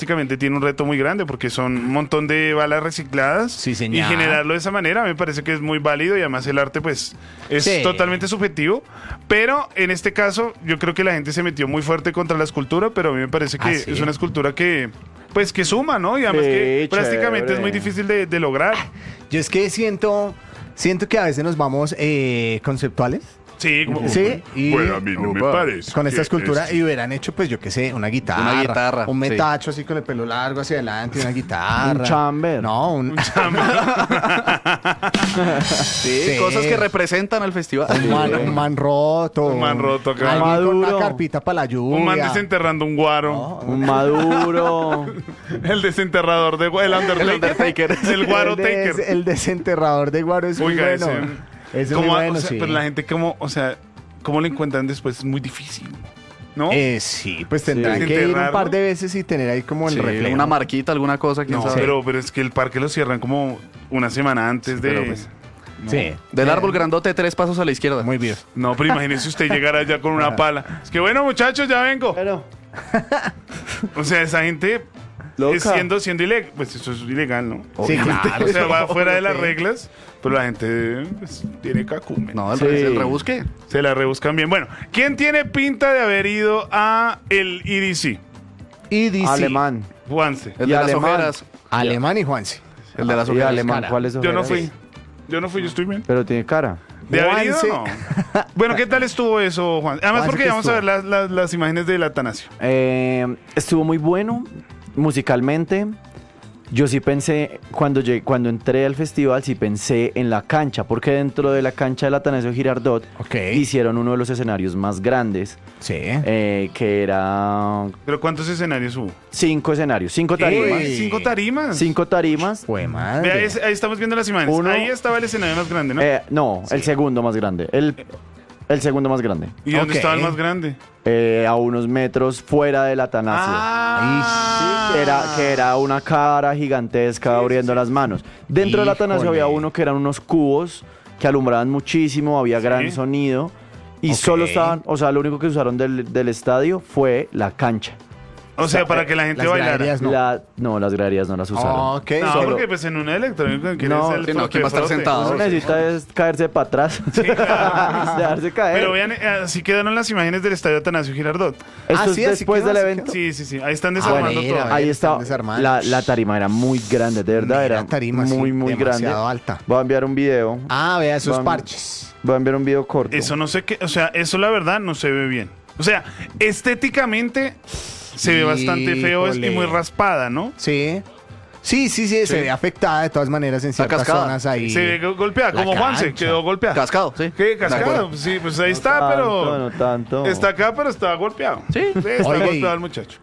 plásticamente tiene un reto muy grande porque son un montón de balas recicladas. Sí, señor. Y generarlo de esa manera me parece que es muy válido y además el arte pues es Sí. totalmente subjetivo. Pero en este caso yo creo que la gente se metió muy fuerte contra la escultura, pero a mí me parece que ¿Sí? es una escultura que pues que suma, ¿no? Y además Sí, que plásticamente chévere. es muy difícil de lograr. Yo es que siento que a veces nos vamos conceptuales. Sí, como, Sí, y bueno, a mí no me parece. con esta que escultura es- y hubieran hecho, pues yo qué sé, una guitarra, un sí. metacho así con el pelo largo hacia adelante, una guitarra. Un chamber. No, un Sí, Sí. cosas que representan al festival. un man roto. Un man roto acá. Alguien con Maduro. una carpita para la lluvia. Un man desenterrando un guaro. No, Un Maduro. El desenterrador de el Undertaker. El guaro el, des- taker. el desenterrador de guaro es muy Oiga, bueno. Ese es muy ¿Cómo, bueno, o sea, sí. pero la gente cómo, o sea, cómo lo encuentran después es muy difícil, ¿no? Sí, pues tendrán Sí. que ir un Enterrarlo. par de veces y tener ahí como el Sí, reflejo. una marquita, alguna cosa, quién No, sabe. pero es que el parque lo cierran como una semana antes de... pero pues- no. Sí. Del árbol grandote, 3 pasos a la izquierda. Muy bien. No, pero imagínese usted llegar allá con una pala. Es que bueno, muchachos, ya vengo. Pero, O sea, esa gente loca. siendo ilegal, pues eso es ilegal, ¿no? Sí, claro. O sea, va sí. fuera de las reglas, pero la gente pues, tiene cacumen. No, Sí. el rebusque. Se la rebuscan bien. Bueno, ¿quién tiene pinta de haber ido a el EDC? EDC. Alemán. Juanse. El Y de las alemán. ojeras. Alemán y Juanse. El de las Y ojeras. alemán, cara. ¿cuál es Yo no ojeras? fui. Yo no fui, yo estoy bien. Pero tiene cara. ¿De haber ido? Juanse. No. Bueno, ¿qué tal estuvo eso, Juan? Además, Juanse, porque ¿qué vamos a ver estuvo? las imágenes del Atanasio. Estuvo muy bueno musicalmente. Yo sí pensé, cuando entré al festival, sí pensé en la cancha, porque dentro de la cancha del Atanasio Girardot Ok. hicieron uno de los escenarios más grandes, Sí. que era ¿Pero cuántos escenarios hubo? 5 escenarios, 5 tarimas. Ey. 5 tarimas. 5 tarimas. Fue Vea, madre. ahí estamos viendo las imágenes. Uno- Ahí estaba el escenario más grande, ¿no? No, el segundo más grande. El segundo más grande. ¿Y dónde ok. estaba el más grande? A unos metros fuera del Atanasio. Que era una cara gigantesca abriendo las manos. Dentro del Atanasio Híjole. había uno que eran unos cubos que alumbraban muchísimo, había gran sonido. Y Ok. solo estaban, o sea, lo único que usaron del estadio fue la cancha. O sea, para que la gente Las bailara. graderías no. No, las graderías no las usaron. Ok. No, Solo- porque pues en una electrónica que No, es el sí, no, ¿quién va a estar frote? sentado? Uno necesita es caerse para atrás. Dejarse caer. Pero vean, así quedaron las imágenes del estadio Atanasio Girardot. Esto es sí, así después quedó, del así evento. Sí, sí, sí. Ahí están desarmando mira, todo. ve. Ahí están está. desarmando. La tarima era muy grande, de verdad. Mira, Era tarima, sí, muy, muy grande. demasiado alta. Voy a enviar un video. Ah, vea esos Vamos. parches. Voy a enviar un video corto. Eso no sé qué, o sea, eso la verdad no se ve bien. O sea, estéticamente se ve bastante feo y Híjole. muy raspada, ¿no? Sí. Sí, se ve afectada de todas maneras en Está ciertas cascada. zonas ahí. Se ve golpeada, La como Juanse, cancha. quedó golpeada. Cascado, sí. ¿Qué? De Cascado. acuerdo. Sí, pues ahí está, Tanto, pero. no tanto. Está acá, pero está golpeado. Sí. está Oiga, y- golpeado el muchacho.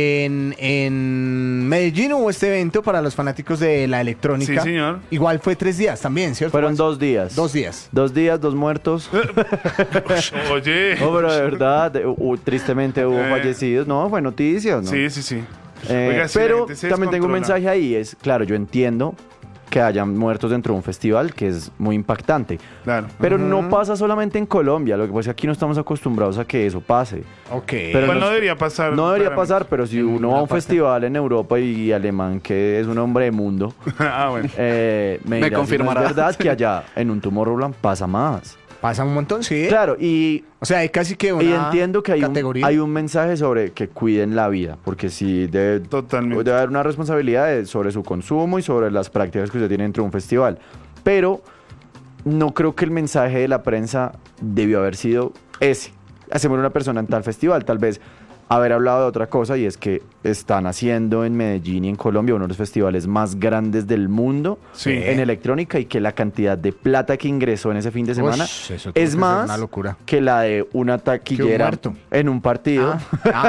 En Medellín hubo este evento para los fanáticos de la electrónica. Sí, señor. Igual fue 3 días también, ¿cierto? Fueron Juanse? 2 días. 2 días. 2 días, 2 muertos. Oye. No, pero de verdad, tristemente hubo Eh. fallecidos. No, fue noticias, ¿no? Sí, sí, sí. Eh, Oiga, sí, la pero gente se también tengo un descontrola. mensaje ahí. Es, claro, yo entiendo que hayan muertos dentro de un festival, que es muy impactante. Claro. Pero no pasa solamente en Colombia. Lo que pasa es que aquí no estamos acostumbrados a que eso pase. Ok. Pero Pues no nos- debería pasar. No debería claramente. pasar, pero si uno va a un festival en Europa y alemán, que es un hombre de mundo, Ah, bueno. me dirá si confirmará. no es verdad que allá en un Tomorrowland pasa más. Pasa un montón, sí. Claro, y O sea, hay casi que una Y entiendo que categoría. hay un mensaje sobre que cuiden la vida, porque sí Totalmente. debe haber una responsabilidad sobre su consumo y sobre las prácticas que usted tiene dentro de un festival. Pero no creo que el mensaje de la prensa debió haber sido ese. Hacemos una persona en tal festival, tal vez haber hablado de otra cosa, y es que están haciendo en Medellín y en Colombia uno de los festivales más grandes del mundo Sí. en electrónica, y que la cantidad de plata que ingresó en ese fin de semana Ush, eso tuvo es que ser más una locura. que la de una taquillera muerto. en un partido.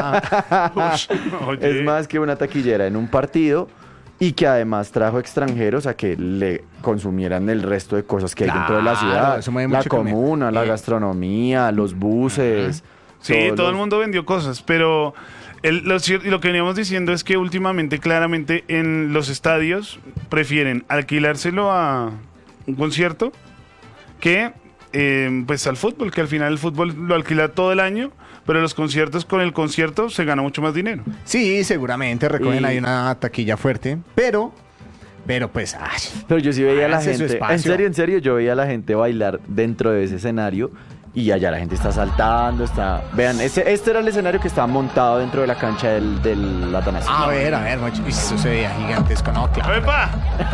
Oye. Es más que una taquillera en un partido, y que además trajo extranjeros a que le consumieran el resto de cosas que hay dentro de la Claro, ciudad. eso mueve La mucho economía. comuna, la gastronomía, los buses. Sí, todo el mundo vendió cosas, pero lo que veníamos diciendo es que últimamente, claramente, en los estadios prefieren alquilárselo a un concierto que pues al fútbol, que al final el fútbol lo alquila todo el año pero los conciertos, con el concierto se gana mucho más dinero. Sí, seguramente recogen Y- ahí una taquilla fuerte, pero pues, ay, Pero yo sí veía a la Háganse su gente, espacio. en serio, yo veía a la gente bailar dentro de ese escenario y allá la gente está saltando, está... Vean, este era el escenario que estaba montado dentro de la cancha del Atanasio. a ver, mucho, eso se veía gigantesco, no, claro. ¡Epa!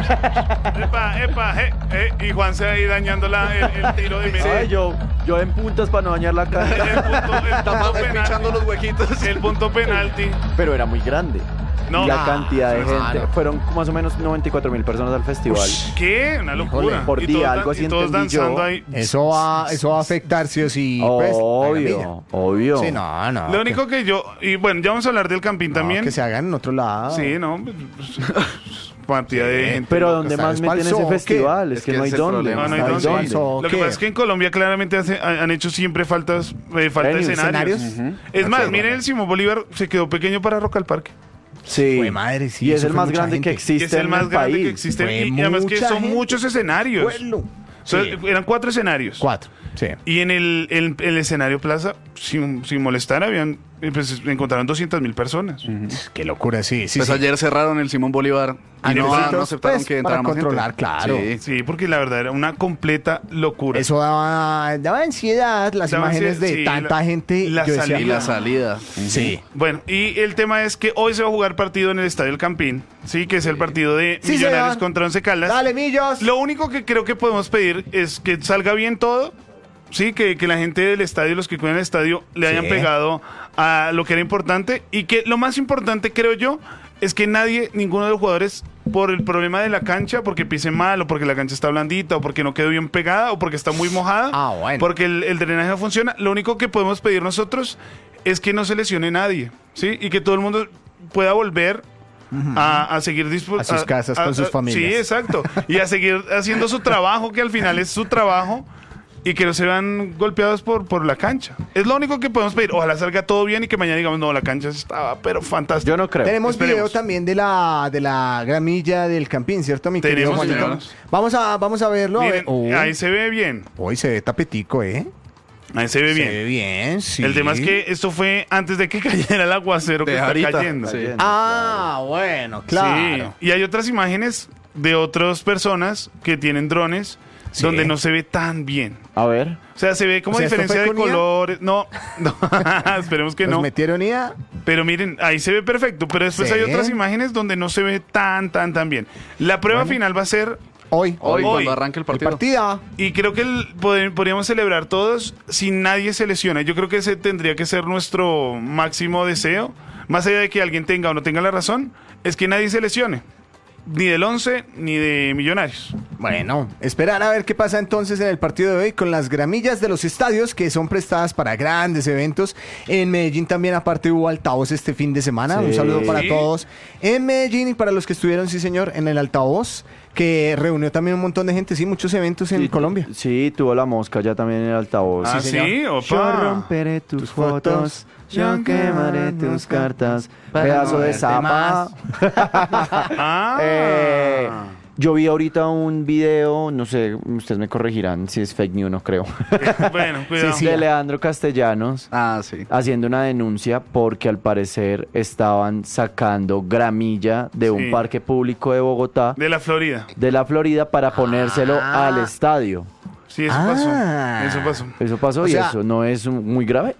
¡Epa! Y Juan se va a ir dañando el tiro de medio. Ay, yo en puntas para no dañar la cancha, El punto Pinchando los penalti. huequitos. El punto penalti. pero era muy grande. No. La cantidad de claro. gente, fueron más o menos 94.000 personas al festival. ¿Qué? Una locura. Híjole, por Y día, todos algo así y todos entendí yo. danzando ahí. Eso va a afectar sí o sí, pues, la gramilla. Obvio. Sí, no. Lo único que yo... Y bueno, ya vamos a hablar del Campín no, también. que se hagan en otro lado. Sí, no. Partida de gente. Pero loca. ¿dónde ¿sabes más cuál meten ese son? ¿Qué? festival? Es Es que que no hay ese es el dónde. problema. No hay dónde. ¿Eso Lo que qué? pasa es que en Colombia claramente han hecho siempre falta Venues, escenarios. ¿escenarios? Es más, Ok, miren, bueno. el Simón Bolívar se quedó pequeño para Rock al Parque. Sí. Jue madre, sí, y es eso el fue más mucha grande que gente. existe Es el en más el grande país. que existe. Fue Y además que mucha son gente. muchos escenarios. Pueblo. O sea, Sí. eran 4 escenarios. 4, sí. Y en el escenario Plaza, sin molestar, pues encontraron 200.000 personas. Qué locura, sí. Pues ayer cerraron el Simón Bolívar. Y no Requisitos, aceptaron pues, que para entrara más controlar, gente. claro. Sí. Sí, porque la verdad era una completa locura. Eso daba ansiedad, las Daba imágenes ansiedad, de sí, tanta gente. la yo decía, Y la salida. Sí. Bueno, y el tema es que hoy se va a jugar partido en el Estadio El Campín, sí, que es el partido de Sí, Millonarios señor. contra Once Caldas. Dale, Millos. Lo único que creo que podemos pedir es que salga bien todo, sí, que la gente del estadio, los que cuidan el estadio, le hayan Sí. pegado a lo que era importante y que lo más importante, creo yo, es que ninguno de los jugadores, por el problema de la cancha, porque pisen mal o porque la cancha está blandita o porque no quedó bien pegada o porque está muy mojada, Ah, bueno. porque el drenaje no funciona, lo único que podemos pedir nosotros es que no se lesione nadie, ¿sí? Y que todo el mundo pueda volver a seguir A sus casas con sus familias. Sí, exacto. Y a seguir haciendo su trabajo, que al final es su trabajo, y que no se vean golpeados por la cancha. Es lo único que podemos pedir. Ojalá salga todo bien y que mañana digamos, no, la cancha estaba, pero fantástica. Yo no creo. Tenemos Esperemos. video también de la gramilla del Campín, ¿cierto, mi querido Tenemos, Juanito? tenemos. Vamos a verlo. A ver. Miren, ahí se ve bien. Hoy se ve tapetico, ¿eh? Ahí se ve Se bien. ve bien, sí. El tema es que esto fue antes de que cayera el aguacero que De está ahorita, cayendo. sí. Ah, bueno, claro. Sí. Y hay otras imágenes de otras personas que tienen drones Sí. donde no se ve tan bien. A ver. O sea, se ve como O sea, ¿esto diferencia fue de con IA? colores. No, esperemos que Nos no. metieron IA. Pero miren, ahí se ve perfecto. Pero después Sí. hay otras imágenes donde no se ve tan bien. La prueba final va a ser, Hoy. Hoy, Hoy. cuando arranque el El partido. partida. y creo que podríamos celebrar todos si nadie se lesiona. Yo creo que ese tendría que ser nuestro máximo deseo. Más allá de que alguien tenga o no tenga la razón, es que nadie se lesione. Ni del 11 ni de Millonarios. Bueno, esperar a ver qué pasa entonces en el partido de hoy con las gramillas de los estadios que son prestadas para grandes eventos. En Medellín también aparte hubo altavoz este fin de semana. Sí. Un saludo para Sí. todos en Medellín y para los que estuvieron, sí señor, en el altavoz, que reunió también un montón de gente, sí, muchos eventos en Sí, Colombia. Sí, tuvo la mosca ya también en el altavoz. Ah, señor. sí, Yo opa. romperé tus Tus fotos, fotos, yo quemaré tus cartas, para pedazo no de verte zapa. más. Ah. Yo vi ahorita un video, no sé, ustedes me corregirán si es fake news, no creo, Bueno, cuidado. Sí. de Leandro Castellanos Ah, sí. haciendo una denuncia porque al parecer estaban sacando gramilla de un Sí. parque público de Bogotá, De la Florida. de la Florida, para ponérselo Ah. al estadio. Sí, eso Ah. pasó. Eso pasó. Eso pasó O y sea, eso no es muy grave.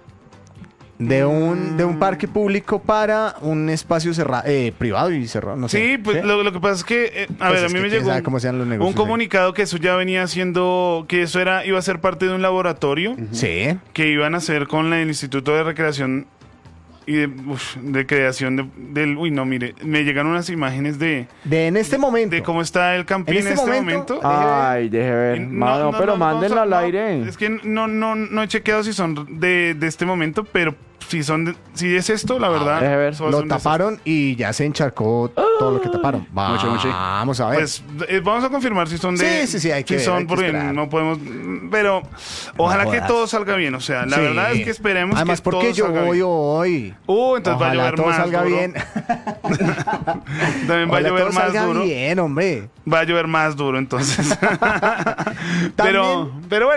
De un parque público para un espacio cerrado, privado y cerrado, no sé. Sí, pues Lo que pasa es que, a Pues ver, a es mí que me quién llegó sabe cómo sean los un negocios ahí. comunicado que eso ya venía siendo, que eso iba a ser parte de un laboratorio Sí. que iban a hacer con el Instituto de Recreación y de creación uy, no, mire, me llegaron unas imágenes de En este momento. cómo está el Campín en este momento. Ay, deje ver. Mano, pero mándenlo al aire. Es que no he chequeado si son de este momento, pero si es esto, la verdad. deje ver. eso va a Lo ser un desastre. taparon y ya se encharcó todo lo que taparon. Mucho. Vamos a ver. Pues vamos a confirmar si son de. Sí, hay que ver, son, hay que porque esperar. no podemos. Pero ojalá que jodas. todo salga bien. O sea, la Sí. verdad es que esperemos Además, que porque todo yo salga voy bien. hoy. Entonces va a Ojalá llover todo más salga duro. bien. También va a Ojalá llover todo más salga duro. bien, hombre. Va a llover más duro, entonces. pero bueno,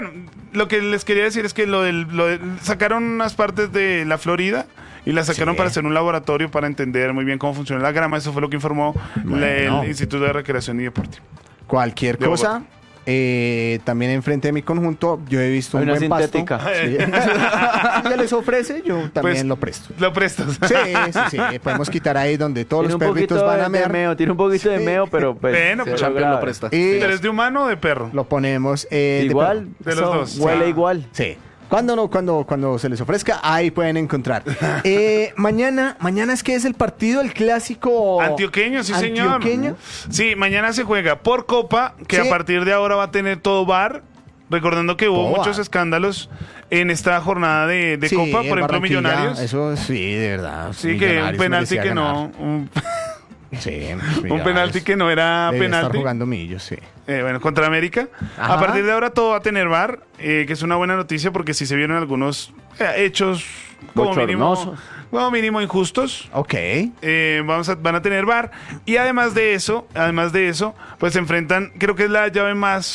lo que les quería decir es que sacaron unas partes de la Florida y la sacaron Sí. para hacer un laboratorio para entender muy bien cómo funciona la grama. Eso fue lo que informó Bueno. el Instituto de Recreación y Deporte. Cualquier De cosa. También enfrente de mi conjunto yo he visto Hay un una buen sintética. pasto. Sí. Si se les ofrece, yo también Pues, lo presto. Lo prestas. Sí. Podemos quitar ahí donde todos Tiene los un perritos poquito van a de mear. meo, tiene un poquito de Sí. meo, pero pues, Bueno, cero pues, Champions grave. lo presta. Y ¿Pero es de humano o de perro? lo ponemos Igual, De los eso dos. huele Ah. igual. Sí. Cuando se les ofrezca, ahí pueden encontrar. Mañana es que es el partido, el clásico Antioqueño, sí, señor. antioqueño. Sí, mañana se juega por Copa, que Sí. a partir de ahora va a tener todo VAR. Recordando que hubo Todo muchos VAR. escandalos en esta jornada de Sí, Copa, el por ejemplo, Barranquilla, Millonarios. Eso sí, de verdad. Sí, que un Millonarios penalti merecía que ganar. no. Sí, Un penalti que no era Debía penalti. estar jugando Millos, sí. Bueno, contra América. Ajá. A partir de ahora todo va a tener VAR, que es una buena noticia porque sí se vieron algunos hechos Bochornosos. como mínimo injustos. Ok. Van a tener VAR. Y además de eso, pues se enfrentan, creo que es la llave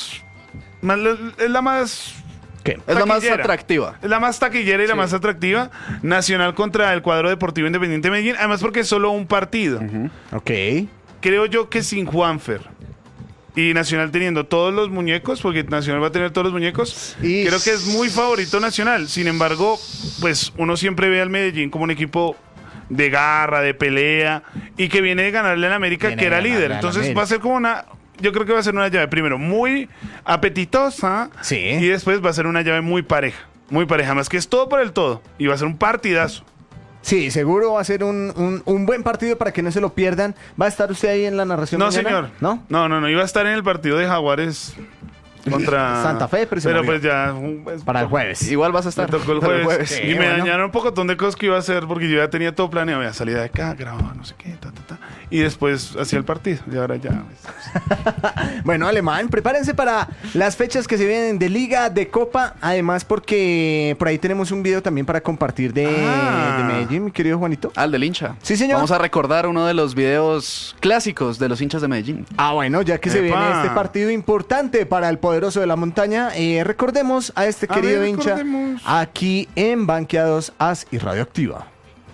es la más ¿Qué? Es la más taquillera. atractiva. Es la más taquillera y la Sí. más atractiva. Nacional contra el cuadro deportivo Independiente Medellín. Además porque es solo un partido. Ok. Creo yo que sin Juanfer. Y Nacional teniendo todos los muñecos, porque Nacional va a tener todos los muñecos. Y- Creo que es muy favorito Nacional. Sin embargo, pues uno siempre ve al Medellín como un equipo de garra, de pelea, y que viene de ganarle al América, Viene que era de ganarle líder. al Entonces América. va a ser como una... Yo creo que va a ser una llave, primero, muy apetitosa. Sí. Y después va a ser una llave muy pareja. Muy pareja, más que es todo por el todo. Y va a ser un partidazo. Sí, seguro va a ser un buen partido para que no se lo pierdan. ¿Va a estar usted ahí en la narración No, mañana? señor. ¿No? No. Iba a estar en el partido de Jaguares contra Santa Fe, pero se movió. pues ya... pues, Para el jueves. Igual vas a me estar. tocó el Para jueves. Sí, y me bueno. dañaron un pocotón de cosas que iba a hacer porque yo ya tenía todo planeado. Había salida de acá, grababa no sé qué, y después hacía el partido. Y ahora ya... Bueno, Alemán, prepárense para las fechas que se vienen de Liga, de Copa. Además, porque por ahí tenemos un video también para compartir de Medellín, mi querido Juanito. Al del hincha. Sí, señor. Vamos a recordar uno de los videos clásicos de los hinchas de Medellín. Ah, bueno, ya que se ¡Epa! viene este partido importante para el poderoso de la montaña, recordemos a este A querido ver, hincha recordemos. aquí en Banqueados As y Radioactiva.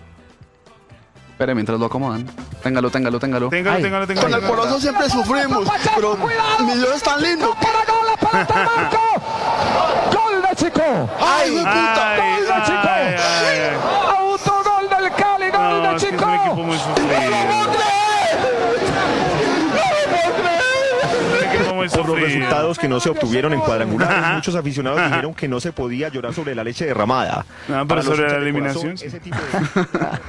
Espere, mientras lo acomodan. Téngalo. Téngalo. Con el Poroso siempre sufrimos, pero Millones es tan lindo. ¡Gol de Chico! ¡Ay, hijo de puta! Ay, ¡Gol de Chico! ay, ay, ay. ¡Autogol del Cali! ¡Gol No, de es que es Chico! un equipo muy sufrido. Es un equipo muy Por los sufrido. resultados que no se obtuvieron en cuadrangulares, muchos aficionados dijeron que no se podía llorar sobre la leche derramada. pero Para los sobre la hinchas de eliminación, corazón, sí. ese tipo de...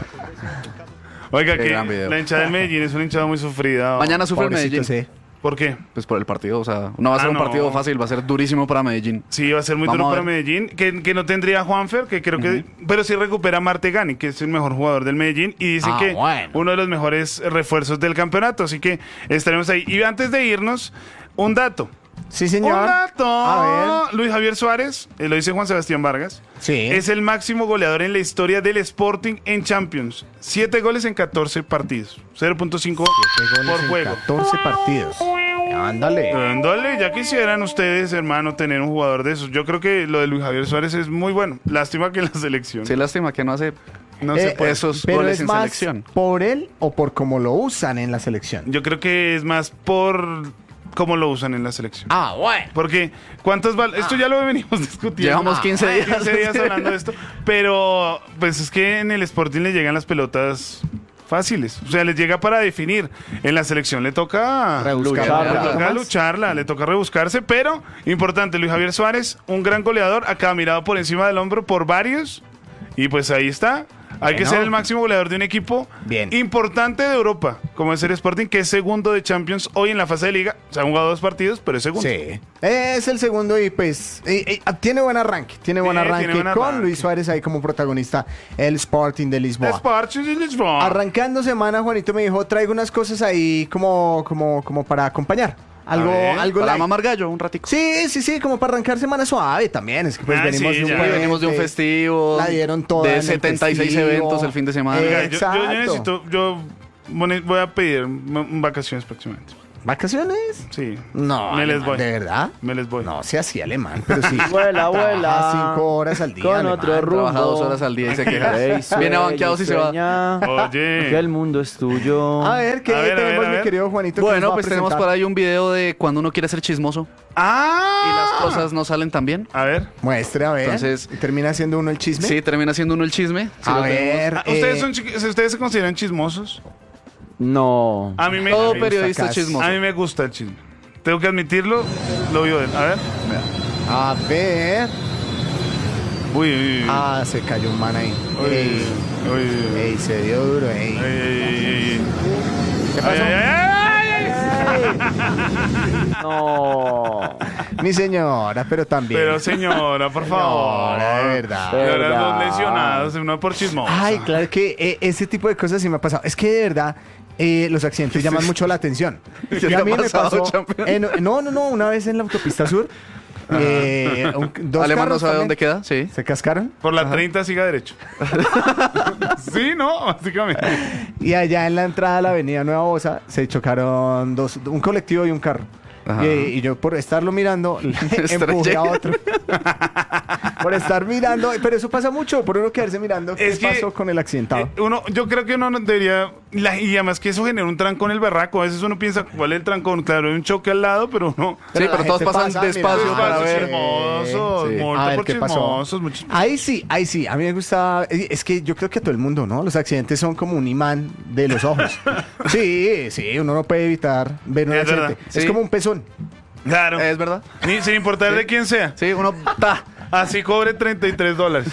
Oiga, Qué que gran video. la hinchada del Medellín es una hinchada muy sufrida. Mañana sufre el Pobrecito, Medellín. sí. ¿Por qué? Pues por el partido, o sea, no va a ser un no. partido fácil, va a ser durísimo para Medellín. Sí, va a ser muy Vamos duro a para ver. Medellín, que no tendría a Juanfer, que creo que... Pero sí recupera a Martegani, que es el mejor jugador del Medellín, y dice Ah, que bueno. uno de los mejores refuerzos del campeonato, así que estaremos ahí. Y antes de irnos, un dato. Sí, señor. Un dato. A ver. Luis Javier Suárez, lo dice Juan Sebastián Vargas, Sí. es el máximo goleador en la historia del Sporting en Champions. 7 goles en 14 partidos. 0.5 por juego. 14 partidos. Ándale. Ándale, ya quisieran ustedes, hermano, tener un jugador de esos. Yo creo que lo de Luis Javier Suárez es muy bueno. Lástima que en la selección Sí, lástima que no hace no se puede. esos Pero goles es en más selección. por él o por cómo lo usan en la selección. Yo creo que es más por cómo lo usan en la selección. Ah, bueno. Porque, ¿cuántos esto ya lo venimos discutiendo. Llevamos 15 días. 15 días hablando de esto. Pero, pues es que en el Sporting le llegan las pelotas fáciles. O sea, les llega para definir. En la selección le toca Rebuscarla. Le toca lucharla, le toca rebuscarse, pero importante, Luis Javier Suárez, un gran goleador, acá mirado por encima del hombro por varios, y pues ahí está. Hay que Bueno. ser el máximo goleador de un equipo Bien. importante de Europa, como es el Sporting, que es segundo de Champions hoy en la fase de liga. Se han jugado 2 partidos, pero es segundo. Sí. Es el segundo y pues tiene buen arranque. Tiene buen Sí, arranque tiene buen con arranque. Luis Suárez ahí como protagonista, el Sporting de Lisboa. Sporting de Lisboa. Arrancando semana, Juanito me dijo, traigo unas cosas ahí como para acompañar. Algo, ver, algo Para light. mamar gallo, un ratico. Sí, como para arrancar semana suave también. Es que pues Ah, venimos sí, de un ya. puente, Venimos de un festivo. La dieron toda en De el 76 festivo. eventos el fin de semana. Oiga, yo Exacto. necesito, voy a pedir vacaciones próximamente. ¿Vacaciones? Sí. No, Me les alemán, voy. ¿de verdad? Me les voy. No, sea así alemán, pero sí. Vuela, vuela. Trabaja 5 horas al día. Con alemán. otro rumbo. Trabaja 2 horas al día y se queja. Ey, Viene sueña, banqueado si se va. sueña, Oye. Que el mundo es tuyo. A ver, ¿qué A ver, a ver, tenemos, a mi ver. querido Juanito? que nos Bueno, va a pues tenemos presentar? por ahí un video de cuando uno quiere ser chismoso ¡Ah! y las cosas no salen tan bien. A ver. Muestre, a ver. Entonces- ¿Y termina siendo uno el chisme? Sí, termina siendo uno el chisme. Sí, A lo tenemos. ver. ¿Ustedes se consideran chismosos? No. A mí me Todo a mí- periodista sacas. chismoso. A mí me gusta el chisme. Tengo que admitirlo. Lo vio él. A ver. A ver. Uy, uy, uy. Ah, se cayó un man ahí. Uy, Ey, uy, uy. ey, se dio duro, ey. Ay, ay, ay, ay. ¿Qué pasó? Ay, ay, ay, ay. No. Mi señora, pero también. Pero señora, por favor. Señora, de verdad. De verdad, Verdad. dos lesionados, uno por chismoso. Ay, claro que ese tipo de cosas sí me ha pasado. Es que de verdad los accidentes llaman mucho la atención. ¿Qué Y te a ha mí me pasado, pasó. campeón? No, una vez en la autopista sur. Dos Alemán no carros sabe también dónde queda, sí. se cascaron. Por la 30 siga derecho. Sí, ¿no? Básicamente. Y allá en la entrada a la avenida Nueva Bosa se chocaron un colectivo y un carro. Ajá. Y yo por estarlo mirando empujé a otro. Por estar mirando, pero eso pasa mucho, por uno quedarse mirando qué Es que, pasó con el accidentado. Yo creo que uno no debería. Y además que eso genera un trancón el berraco. A veces uno piensa, ¿cuál es el trancón? Claro, hay un choque al lado, pero no. Sí, la pero todos gente pasan pasa, despacio mira, para sí, ver. Chismosos, sí. multa A ver por qué pasó. chismosos, muchos- Ahí sí, a mí me gusta, es que yo creo que a todo el mundo, ¿no? Los accidentes son como un imán de los ojos. Sí, uno no puede evitar ver un Es accidente. verdad. Es Sí. como un pezón. Claro. Es verdad. Sin importar de quién sea. Sí, uno ta. Así cobre $33.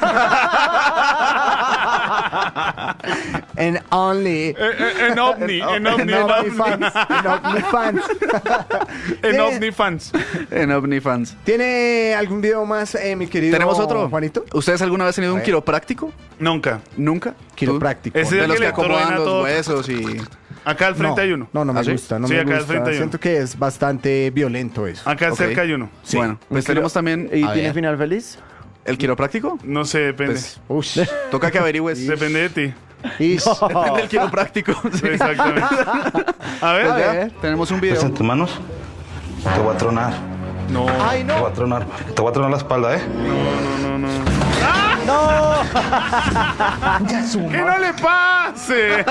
En Only. En OVNI, en OVNI, en OnlyFans. En OnlyFans. En OVNIFans. En OmniFans. ¿Tiene algún video más, mi querido ¿Tenemos otro? Juanito? ¿Ustedes alguna vez han tenido un ver. quiropráctico? Nunca. ¿Nunca? Quiropráctico. Ese- De el los que que le truena acomodan los todo. huesos y... Acá al frente hay uno. No me ¿Ah, sí? gusta, no Sí, me acá al gusta. frente hay uno. Siento que es bastante violento eso. Acá Ok. cerca hay uno. Sí. Bueno, pues tenemos también ¿Y A tiene ver. final feliz? el quiropráctico. No sé, depende. Pues, Ush. toca que averigües. Depende de ti. Ish. Depende del quiropráctico. Sí. Exactamente. A ver, A ya. ver. Tenemos un video. Pues en tus manos te voy a tronar. No. Ay, Te voy no. a tronar. Te voy a tronar la espalda, ¿eh? ¡Que no le pase!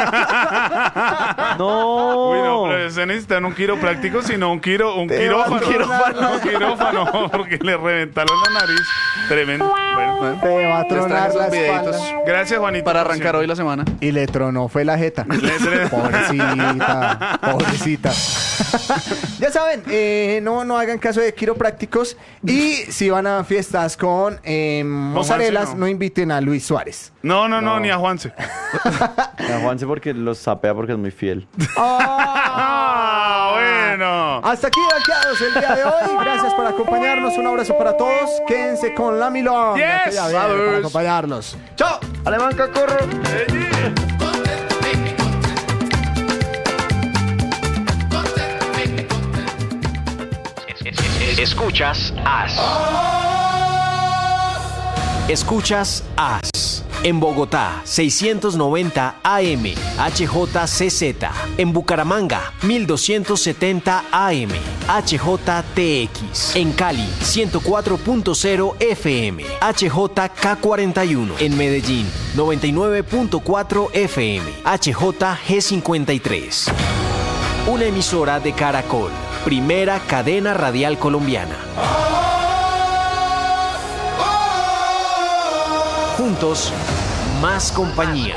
No. Uy, no, pero se necesitan un quiropráctico, sino un quirófano. Un quirófano, porque le reventaron la nariz. Tremendo. Bueno. Te va a Les traje tronar esos la videitos espalda. Gracias, Juanito. para por arrancar siempre. hoy la semana. Y le tronó fue la jeta. Pobrecita, pobrecita. Ya saben, no hagan caso de quiroprácticos. Y si van a fiestas con mozarelas, Juanse, no inviten a Luis Suárez. No, ni a Juanse. A Juanse porque los sapea porque es muy fiel. ¡Ah, bueno! Hasta aquí, banqueados, el día de hoy. Gracias por acompañarnos. Un abrazo para todos. Quédense con la milonga. Yes, que ya viene para vamos. acompañarlos. ¡Chao! Alemán Cacorro. Escuchas As. Escuchas As. En Bogotá, 690 AM, HJCZ. En Bucaramanga, 1270 AM, HJTX. En Cali, 104.0 FM, HJK41. En Medellín, 99.4 FM, HJG53. Una emisora de Caracol, primera cadena radial colombiana. Juntos, más compañía.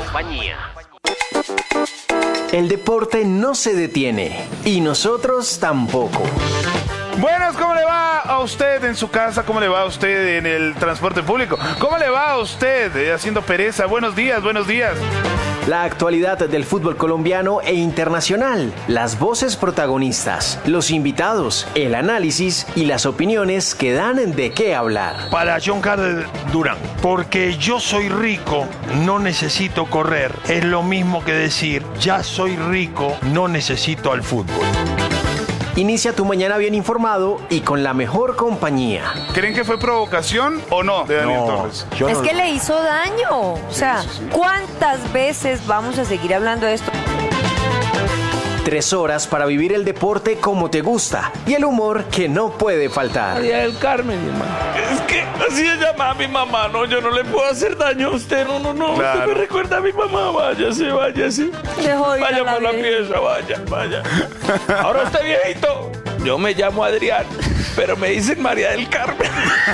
El deporte no se detiene y nosotros tampoco. Buenas, ¿cómo le va a usted en su casa? ¿Cómo le va a usted en el transporte público? ¿Cómo le va a usted haciendo pereza? Buenos días, buenos días. La actualidad del fútbol colombiano e internacional, las voces protagonistas, los invitados, el análisis y las opiniones que dan de qué hablar. Para John Carter Durán, porque yo soy rico, no necesito correr. Es lo mismo que decir, ya soy rico, no necesito al fútbol. Inicia tu mañana bien informado y con la mejor compañía. ¿Creen que fue provocación o no de Daniel Torres? Yo Es no- que le hizo daño. O sea, ¿cuántas veces vamos a seguir hablando de esto? 3 horas para vivir el deporte como te gusta y el humor que no puede faltar. María del Carmen, mi hermano. Es que así se llama mi mamá, no, yo no le puedo hacer daño a usted, no. Claro. Usted me recuerda a mi mamá, váyase. Vaya por la pieza, vaya. Ahora usted viejito, yo me llamo Adrián, pero me dicen María del Carmen.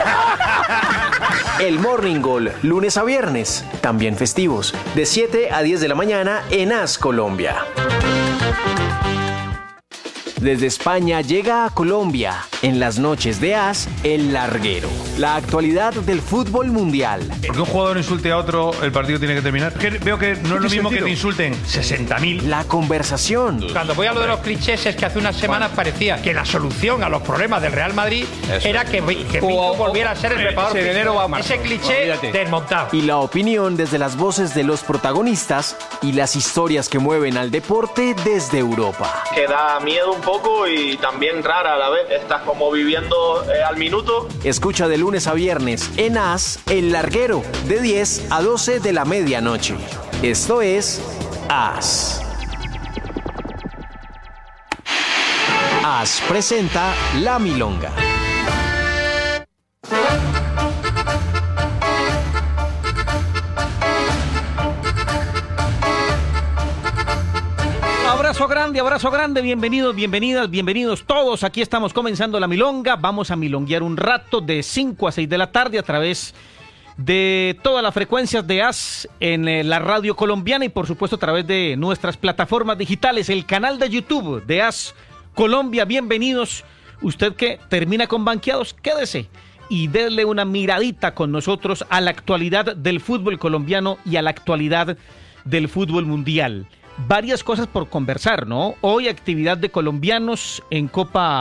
El Morning Goal, lunes a viernes, también festivos, de 7 a 10 de la mañana en AS Colombia. Desde España llega a Colombia, en las noches de AS, El Larguero. La actualidad del fútbol mundial. Porque un jugador insulte a otro, el partido tiene que terminar. Veo que no es lo mismo que te insulten 60.000. La conversación. Cuando voy a lo de los clichés, es que hace unas semanas parecía que la solución a los problemas del Real Madrid era que Pinto volviera a ser el preparador de enero va a marzo. Ese cliché desmontado. Y la opinión desde las voces de los protagonistas y las historias que mueven al deporte desde Europa. Que da miedo un poco y también rara a la vez. Estás como viviendo al minuto. Escucha de lunes a viernes en AS, El Larguero, de 10 a 12 de la medianoche. Esto es AS. AS presenta La Milonga. Abrazo grande, bienvenidos, bienvenidos todos. Aquí estamos comenzando La Milonga. Vamos a milonguear un rato de 5 a 6 de la tarde a través de todas las frecuencias de AS en la radio colombiana y por supuesto a través de nuestras plataformas digitales, el canal de YouTube de AS Colombia. Bienvenidos. Usted que termina con banqueados, quédese y déle una miradita con nosotros a la actualidad del fútbol colombiano y a la actualidad del fútbol mundial. Varias cosas por conversar, ¿no? Hoy actividad de colombianos en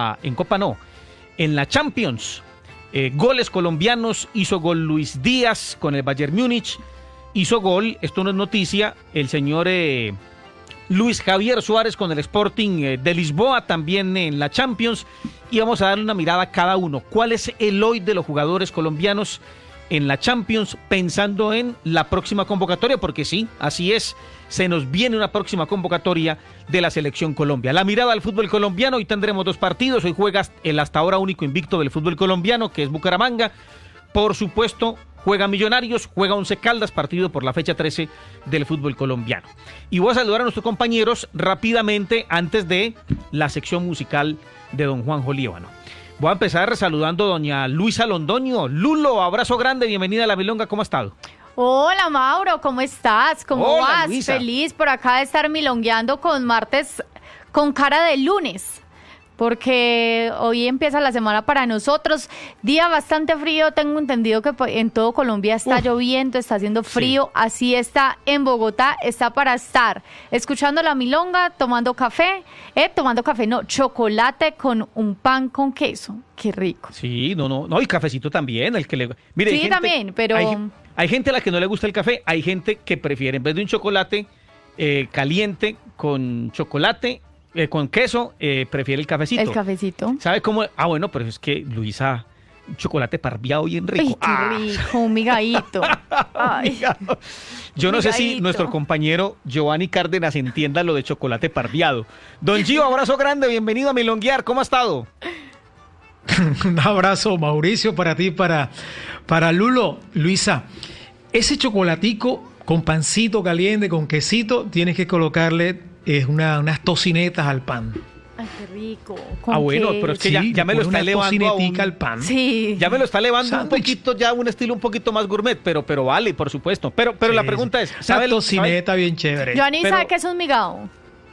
la Champions. Goles colombianos, hizo gol Luis Díaz con el Bayern Múnich, hizo gol, esto no es noticia, el señor Luis Javier Suárez con el Sporting de Lisboa, también en la Champions, y vamos a darle una mirada a cada uno. ¿Cuál es el hoy de los jugadores colombianos en la Champions, pensando en la próxima convocatoria? Porque sí, así es, se nos viene una próxima convocatoria de la Selección Colombia. La mirada al fútbol colombiano, hoy tendremos 2 partidos, hoy juega el hasta ahora único invicto del fútbol colombiano, que es Bucaramanga. Por supuesto, juega Millonarios, juega Once Caldas, partido por la fecha 13 del fútbol colombiano. Y voy a saludar a nuestros compañeros rápidamente antes de la sección musical de don Juanjo Líbano. Voy a empezar saludando a doña Luisa Londoño. Lulo, abrazo grande, bienvenida a La Milonga, ¿cómo ha estado? Hola Mauro, ¿cómo estás? ¿Cómo vas? Luisa. Feliz por acá de estar milongueando con martes con cara de lunes, porque hoy empieza la semana para nosotros. Día bastante frío, tengo entendido que en todo Colombia está lloviendo, está haciendo frío, sí. Así está en Bogotá, está para estar escuchando La Milonga, tomando café, chocolate con un pan con queso, qué rico. Sí, no, y cafecito también, el que le... Mire, sí, también, pero... Hay gente a la que no le gusta el café, hay gente que prefiere, en vez de un chocolate caliente con chocolate, con queso, prefiere el cafecito. El cafecito. ¿Sabe cómo? Bueno, pero es que Luisa, un chocolate parbiado bien rico. Ay, qué rico, un migadito. Yo no sé si nuestro compañero Giovanni Cárdenas entienda lo de chocolate parbiado. Don Gio, abrazo grande, bienvenido a Milonguear, ¿cómo ha estado? Un abrazo, Mauricio, para ti, para Lulo. Luisa, ese chocolatico con pancito caliente, con quesito, tienes que colocarle unas tocinetas al pan. Ay, qué rico. Bueno, pero es que sí, ya me lo está elevando al pan. Sí. Ya me lo está elevando un poquito, ya un estilo un poquito más gourmet, pero vale, por supuesto. Pero sí, la pregunta es, ¿sabe la tocineta bien chévere? Joanny, ¿sabe qué es un migao?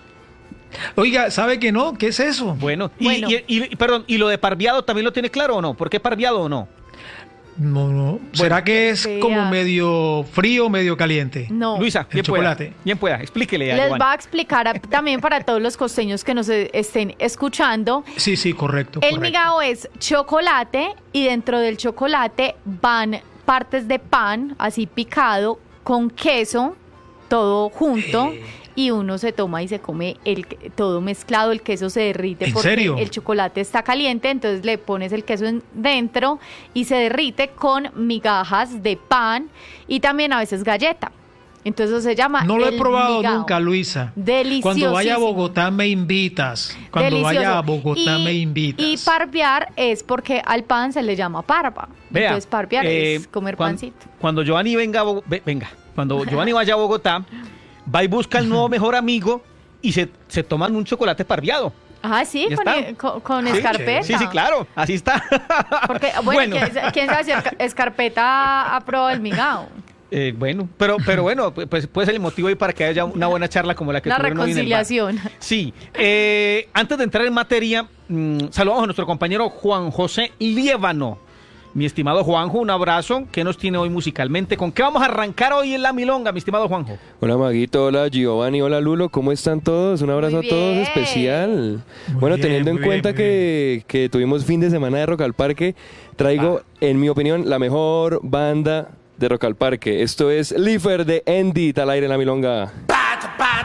Oiga, ¿sabe que no? ¿Qué es eso? Bueno. Perdón, ¿y lo de parviado también lo tiene claro o no? ¿Por qué parviado o no? No. ¿Será que es como medio frío, medio caliente? No. Luisa, bien pueda, explíquele. Les va a explicar también para todos los costeños que nos estén escuchando. Sí, correcto. El migao es chocolate y dentro del chocolate van partes de pan, así picado, con queso, todo junto. Y uno se toma y se come todo mezclado, el queso se derrite porque el chocolate está caliente, entonces le pones el queso dentro y se derrite con migajas de pan y también a veces galleta. Entonces se llama No lo he el probado migao. nunca, Luisa. Deliciosísimo. Cuando vaya a Bogotá me invitas. Cuando vaya a Bogotá me invitas. Y parpear es porque al pan se le llama parva. Vea, Entonces parpear es comer pancito. Cuando Giovanni cuando Giovanni vaya a Bogotá, va y busca el nuevo mejor amigo y se toman un chocolate parviado. Ah, sí, con Sí, escarpeta. Sí, claro, así está. Porque, bueno, ¿quién sabe si escarpeta ha probado el migao? Bueno, pero bueno, pues puede ser el motivo ahí para que haya una buena charla como la que La tuvieron hoy en el bar. reconciliación. Sí, antes de entrar en materia, saludamos a nuestro compañero Juan José Liévano. Mi estimado Juanjo, un abrazo. ¿Qué nos tiene hoy musicalmente? ¿Con qué vamos a arrancar hoy en La Milonga, mi estimado Juanjo? Hola Maguito, hola Giovanni, hola Lulo, ¿cómo están todos? Un abrazo a todos especial. Bueno, teniendo en cuenta que tuvimos fin de semana de Rock al Parque, traigo, en mi opinión, la mejor banda de Rock al Parque. Esto es Lifer de Endit al aire en La Milonga.